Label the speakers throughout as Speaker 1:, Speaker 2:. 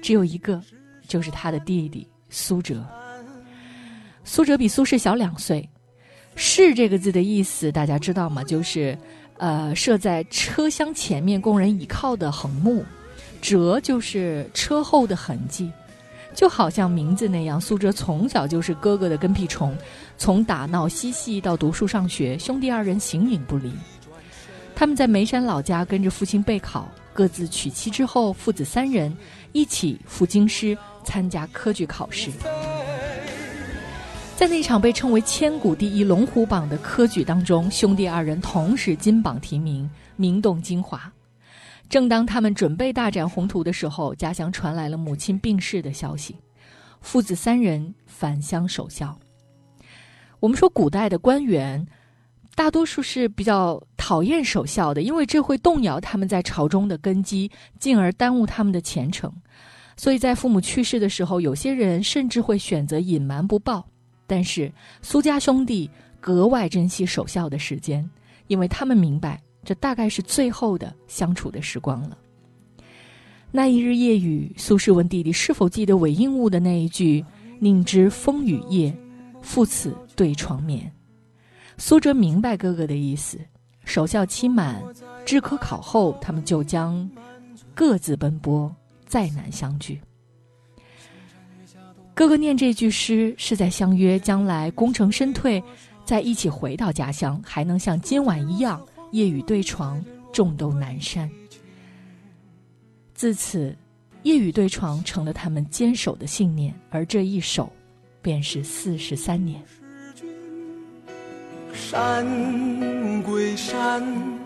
Speaker 1: 只有一个，就是他的弟弟苏辙。苏辙比苏轼小2岁。轼这个字的意思大家知道吗？就是设在车厢前面供人倚靠的横木，辙就是车后的痕迹。就好像名字那样，苏辙从小就是哥哥的跟屁虫，从打闹嬉戏到读书上学，兄弟2人形影不离。他们在眉山老家跟着父亲备考，各自娶妻之后，父子3人一起赴京师参加科举考试。在那场被称为千古第一龙虎榜的科举当中，兄弟2人同时金榜题名，名动京华。正当他们准备大展宏图的时候，家乡传来了母亲病逝的消息，父子3人返乡守孝。我们说古代的官员大多数是比较讨厌守孝的，因为这会动摇他们在朝中的根基，进而耽误他们的前程。所以在父母去世的时候，有些人甚至会选择隐瞒不报。但是苏家兄弟格外珍惜守孝的时间，因为他们明白这大概是最后的相处的时光了。那一日夜雨，苏轼问弟弟是否记得韦应物的那一句宁知风雨夜，父此对床眠。苏辙明白哥哥的意思，守孝期满，制科考后，他们就将各自奔波，再难相聚。哥哥念这句诗是在相约将来功成身退，再一起回到家乡，还能像今晚一样夜雨对床，种豆南山。自此夜雨对床成了他们坚守的信念，而这一守便是43年。山归山。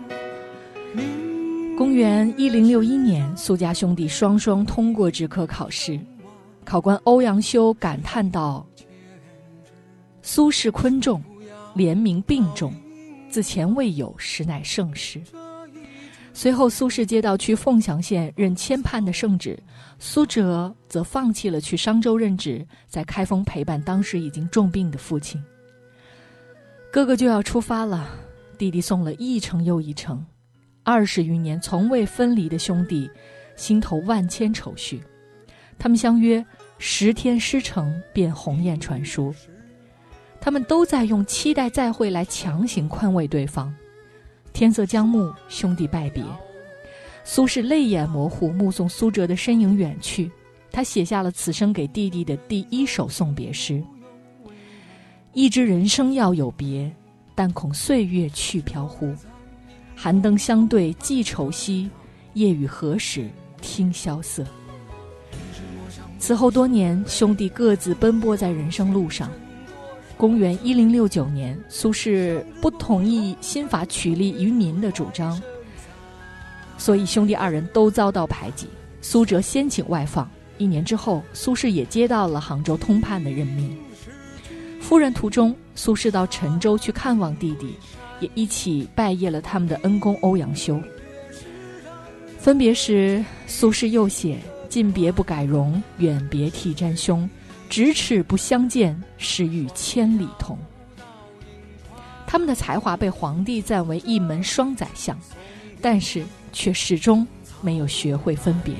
Speaker 1: 公元1061年，苏家兄弟双双通过制科考试。考官欧阳修感叹道：苏轼昆仲，廉明并重，自前未有，实乃盛世。随后苏轼接到去凤翔县任签判的圣旨，苏辙则放弃了去商州任职，在开封陪伴当时已经重病的父亲。哥哥就要出发了，弟弟送了一程又一程，20余年从未分离的兄弟心头万千愁绪。他们相约10天诗成便鸿雁传书，他们都在用期待再会来强行宽慰对方。天色将暮，兄弟拜别，苏轼泪眼模糊，目送苏辙的身影远去。他写下了此生给弟弟的第1首送别诗：一知人生要有别，但恐岁月去飘忽。寒灯相对寄愁兮，夜雨何时听萧瑟。此后多年，兄弟各自奔波在人生路上。公元1069年，苏轼不同意新法取利于民的主张，所以兄弟2人都遭到排挤。苏辙先请外放，1年之后，苏轼也接到了杭州通判的任命。赴任途中，苏轼到陈州去看望弟弟，也一起拜谒了他们的恩公欧阳修。分别时，苏轼又写：近别不改容，远别涕沾胸，咫尺不相见，是与千里同。他们的才华被皇帝赞为一门双宰相，但是却始终没有学会分别。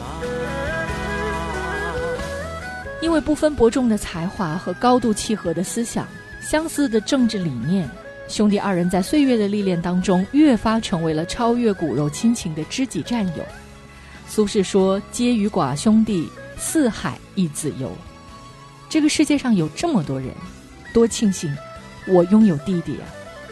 Speaker 1: 因为不分伯仲的才华和高度契合的思想，相似的政治理念，兄弟2人在岁月的历练当中越发成为了超越骨肉亲情的知己战友。苏轼说：皆与寡兄弟，四海一子游。这个世界上有这么多人，多庆幸我拥有弟弟啊。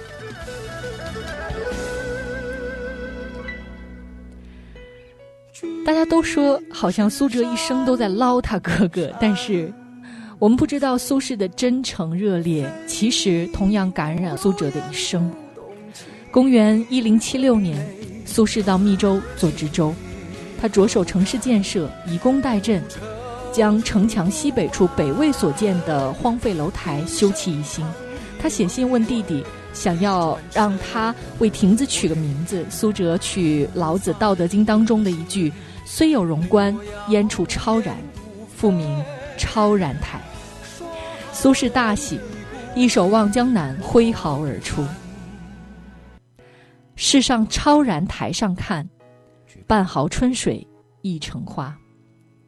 Speaker 1: 大家都说好像苏辙一生都在捞他哥哥，但是我们不知道苏轼的真诚热烈其实同样感染苏辙的一生。公元1076年，苏轼到密州做知州，他着手城市建设，以工代赈，将城墙西北处北魏所建的荒废楼台修葺一新。他写信问弟弟，想要让他为亭子取个名字。苏辙取老子《道德经》当中的一句：虽有荣观，焉处超然，复名超然台。苏轼大喜，一首《望江南》挥毫而出：世上超然台上看，半毫春水一城花。